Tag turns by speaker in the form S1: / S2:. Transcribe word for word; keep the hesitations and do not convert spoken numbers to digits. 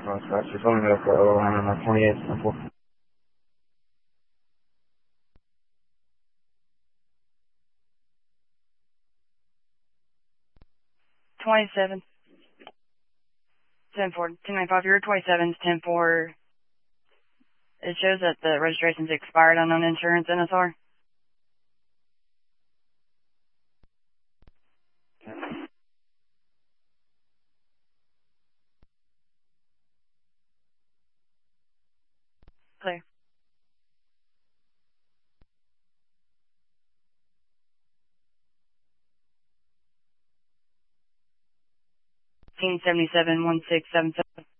S1: from Scotch. You're pulling me up for O on uh, twenty-eight Temple.
S2: twenty-seven. ten four. two ninety-five. You're twenty-seven. ten four. It shows that the registration's expired on uninsurance N S R. Clear. seventy-seven one six seven seven.